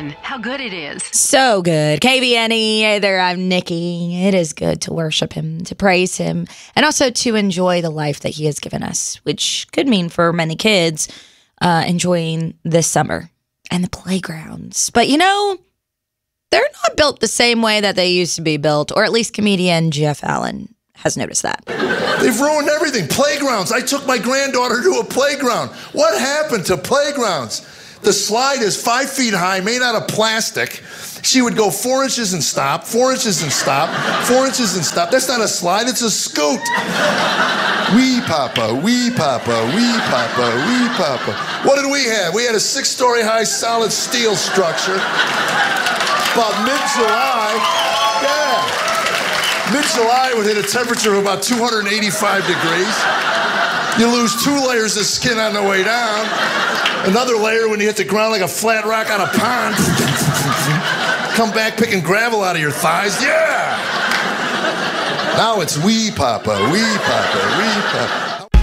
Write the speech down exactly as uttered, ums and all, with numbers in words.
N. How good it is. So good. K B N E, hey there, I'm Nikki. It is good to worship him, to praise him, and also to enjoy the life that he has given us, which could mean for many kids uh, enjoying this summer and the playgrounds. But you know, they're not built the same way that they used to be built, or at least comedian Jeff Allen has noticed that. They've ruined everything. Playgrounds. I took my granddaughter to a playground. What happened to playgrounds? The slide is five feet high, made out of plastic. She would go four inches and stop, four inches and stop, four inches and stop. That's not a slide, it's a scoot. Wee papa, wee papa, wee papa, wee papa. What did we have? We had a six-story high solid steel structure. About mid-July, yeah. Mid-July would hit a temperature of about two hundred eighty-five degrees. You lose two layers of skin on the way down. Another layer when you hit the ground like a flat rock on a pond. Come back picking gravel out of your thighs. Yeah! Now it's wee papa, wee papa, wee papa.